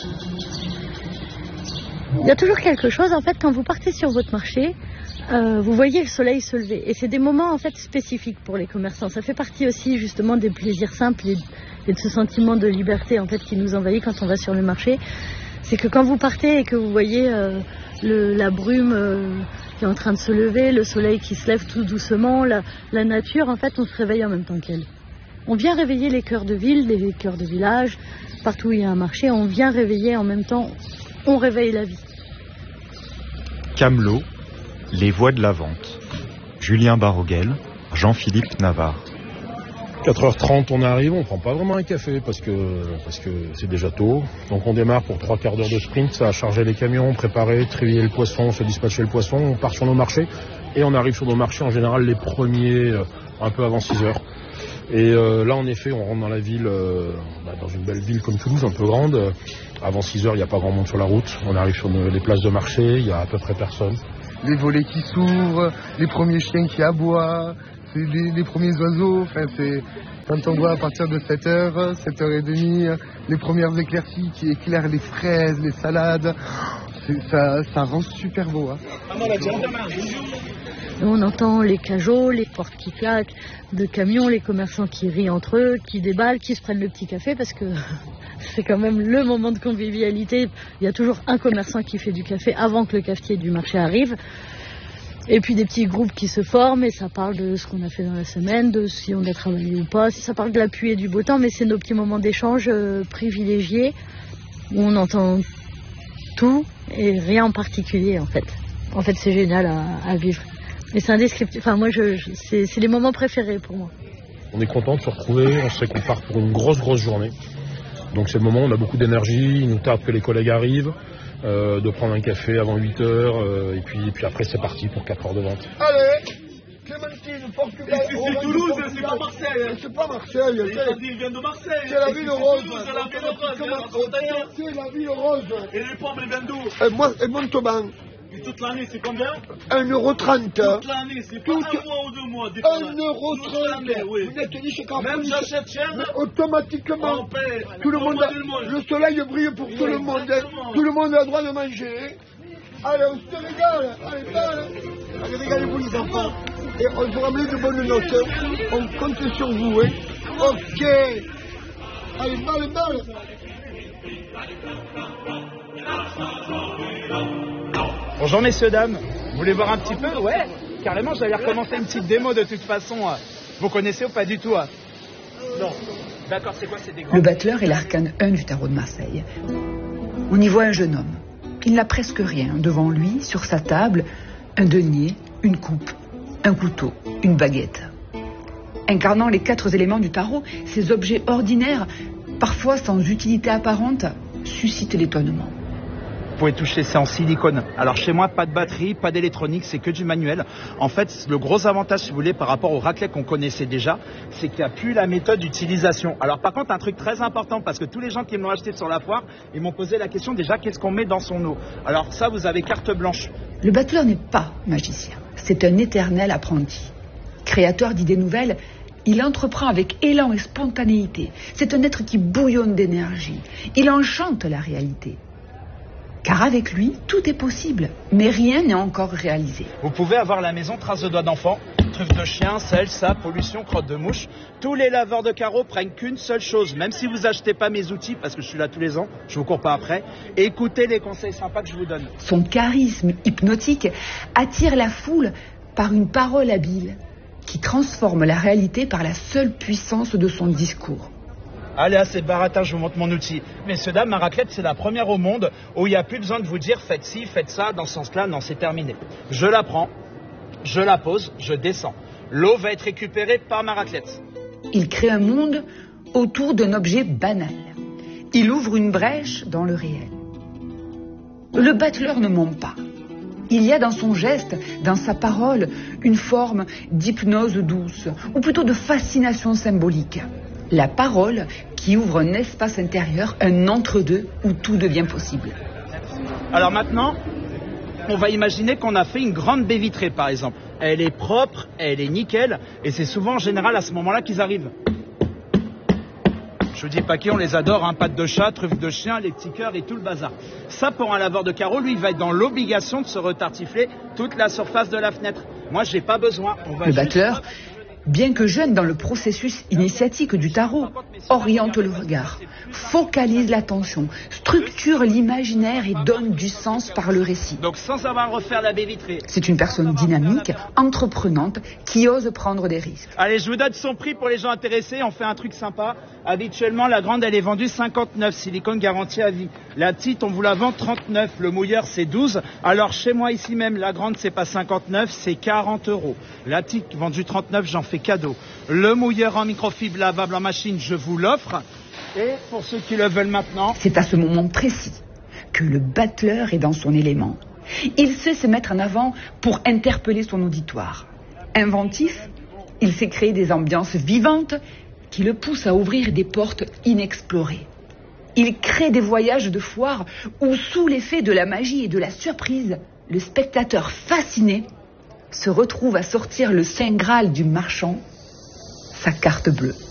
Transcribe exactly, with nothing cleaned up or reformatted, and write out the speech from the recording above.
Il y a toujours quelque chose, en fait, quand vous partez sur votre marché, euh, vous voyez le soleil se lever. Et c'est des moments, en fait, spécifiques pour les commerçants. Ça fait partie aussi, justement, des plaisirs simples et, et de ce sentiment de liberté, en fait, qui nous envahit quand on va sur le marché. C'est que quand vous partez et que vous voyez euh, le, la brume euh, qui est en train de se lever, le soleil qui se lève tout doucement, la, la nature, en fait, on se réveille en même temps qu'elle. On vient réveiller les cœurs de ville, les cœurs de village, partout où il y a un marché, on vient réveiller en même temps, on réveille la vie. Camelot, les voies de la vente. Julien Baroguel, Jean-Philippe Navarre. quatre heures trente, on arrive, on prend pas vraiment un café parce que parce que c'est déjà tôt. Donc on démarre pour trois quarts d'heure de sprint, ça a chargé les camions, préparer, trier le poisson, se dispatcher le poisson, on part sur nos marchés et on arrive sur nos marchés en général les premiers euh, un peu avant six heures. Et euh, là en effet on rentre dans la ville, euh, bah, dans une belle ville comme Toulouse, un peu grande. Euh, avant six heures il n'y a pas grand monde sur la route, on arrive sur nos, les places de marché, il y a à peu près personne. Les volets qui s'ouvrent, les premiers chiens qui aboient, c'est les, les premiers oiseaux, enfin c'est quand on voit à partir de sept heures, sept heures trente, les premières éclaircies qui éclairent les fraises, les salades, ça, ça rend super beau. Hein. On entend les cajots, les portes qui claquent, de camions, les commerçants qui rient entre eux, qui déballent, qui se prennent le petit café parce que c'est quand même le moment de convivialité. Il y a toujours un commerçant qui fait du café avant que le cafetier du marché arrive. Et puis des petits groupes qui se forment et ça parle de ce qu'on a fait dans la semaine, de si on a travaillé ou pas. Ça parle de la pluie et du beau temps, mais c'est nos petits moments d'échange euh, privilégiés où on entend tout et rien en particulier en fait. En fait, c'est génial à, à vivre. Et c'est indescriptible. Enfin, moi, je, je, c'est, c'est les moments préférés pour moi. On est content de se retrouver, on sait qu'on part pour une grosse, grosse journée. Donc c'est le moment, on a beaucoup d'énergie, il nous tarde que les collègues arrivent, euh, de prendre un café avant huit heures, euh, et, puis, et puis après c'est parti pour quatre heures de vente. Allez, Clémentine, Portugal. C'est, c'est Toulouse, c'est pas Marseille. C'est pas Marseille. Il a dit, il vient de Marseille. C'est la ville rose. C'est la ville rose. C'est la ville rose. Et les pommes, elles viennent d'où? Et moi, et Montauban. Et toute l'année, c'est combien? un euro trente. Toute l'année, c'est pas un mois ou deux mois. un euro trente. Oui. Vous êtes dit chez Carrefour. Même j'achète cher. Automatiquement. On paie. Tout le monde, a, le soleil brille pour oui, tout le monde. Exactement. Tout le monde a le droit de manger. Allez, on se régale. Allez, allez. Allez, régalez-vous les enfants. Et on vous ramène de bonnes notes. On compte sur vous. Hein. Ok. Allez, balle, balle. Bonjour messieurs, dames. Vous voulez voir un petit peu? Ouais, carrément, j'allais recommencer une petite démo de toute façon. Vous connaissez ou pas du tout? Non. D'accord, c'est quoi? C'est des grands... Le battleur est l'arcane un du tarot de Marseille. On y voit un jeune homme. Il n'a presque rien. Devant lui, sur sa table, un denier, une coupe, un couteau, une baguette. Incarnant les quatre éléments du tarot, ces objets ordinaires, parfois sans utilité apparente, suscitent l'étonnement. Vous pouvez toucher, c'est en silicone. Alors chez moi, pas de batterie, pas d'électronique, c'est que du manuel. En fait, le gros avantage, si vous voulez, par rapport au raclette qu'on connaissait déjà, c'est qu'il n'y a plus la méthode d'utilisation. Alors par contre, un truc très important, parce que tous les gens qui me l'ont acheté sur la foire, ils m'ont posé la question déjà, qu'est-ce qu'on met dans son eau? Alors ça, vous avez carte blanche. Le battleur n'est pas magicien, c'est un éternel apprenti. Créateur d'idées nouvelles, il entreprend avec élan et spontanéité. C'est un être qui bouillonne d'énergie. Il enchante la réalité. Car avec lui, tout est possible, mais rien n'est encore réalisé. Vous pouvez avoir à la maison traces de doigts d'enfant, truffes de chien, sel, sable, pollution, crottes de mouche. Tous les laveurs de carreaux prennent qu'une seule chose, même si vous achetez pas mes outils, parce que je suis là tous les ans, je vous cours pas après, écoutez les conseils sympas que je vous donne. Son charisme hypnotique attire la foule par une parole habile, qui transforme la réalité par la seule puissance de son discours. Allez, assez de baratin, je vous montre mon outil. Messieurs, dames, ma raclette, c'est la première au monde où il n'y a plus besoin de vous dire faites ci, faites ça, dans ce sens-là, non, c'est terminé. Je la prends, je la pose, je descends. L'eau va être récupérée par ma raclette. Il crée un monde autour d'un objet banal. Il ouvre une brèche dans le réel. Le battleur ne ment pas. Il y a dans son geste, dans sa parole, une forme d'hypnose douce, ou plutôt de fascination symbolique. La parole qui ouvre un espace intérieur, un entre-deux où tout devient possible. Alors maintenant, on va imaginer qu'on a fait une grande baie vitrée, par exemple. Elle est propre, elle est nickel, et c'est souvent en général à ce moment-là qu'ils arrivent. Je vous dis pas qui, on les adore, hein, pâte de chat, truffe de chien, les petits cœurs et tout le bazar. Ça, pour un laveur de carreaux, lui, il va être dans l'obligation de se retartifler toute la surface de la fenêtre. Moi, j'ai pas besoin. On va Le juste... battleur, bien que jeune dans le processus initiatique du tarot, oriente le regard, focalise l'attention, structure l'imaginaire et donne du sens par le récit. Donc sans avoir à refaire la baie vitrée. C'est une personne dynamique, entreprenante, qui ose prendre des risques. Allez, je vous donne son prix pour les gens intéressés. On fait un truc sympa. Habituellement, la grande, elle est vendue cinquante-neuf, silicone garantie à vie. La petite, on vous la vend trente-neuf. Le mouilleur, c'est douze. Alors, chez moi, ici même, la grande, c'est pas cinquante-neuf, c'est quarante euros. La petite, vendue trente-neuf, j'en fais cadeau. Le mouilleur en microfibre lavable en machine, je vous l'offre. Et pour ceux qui le veulent maintenant... C'est à ce moment précis que le battleur est dans son élément. Il sait se mettre en avant pour interpeller son auditoire. Inventif, il sait créer des ambiances vivantes qui le poussent à ouvrir des portes inexplorées. Il crée des voyages de foire où, sous l'effet de la magie et de la surprise, le spectateur fasciné se retrouve à sortir le saint graal du marchand, sa carte bleue.